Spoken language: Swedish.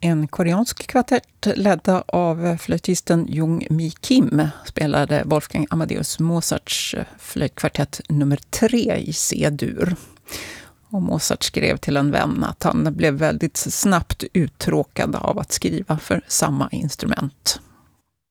En koreansk kvartett ledda av flöjtisten Jung Mi Kim spelade Wolfgang Amadeus Mozarts flöjtkvartett nummer 3 i C-dur. Och Mozart skrev till en vän att han blev väldigt snabbt uttråkad av att skriva för samma instrument.